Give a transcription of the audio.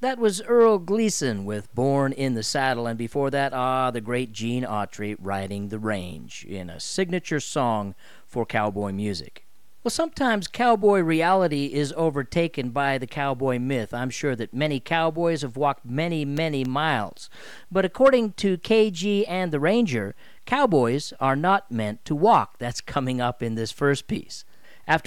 That was Earl Gleason with Born in the Saddle, and before that, the great Gene Autry riding the range in a signature song for cowboy music. Well, sometimes cowboy reality is overtaken by the cowboy myth. I'm sure that many cowboys have walked many, many miles. But according to KG and the Ranger, cowboys are not meant to walk. That's coming up in this first piece.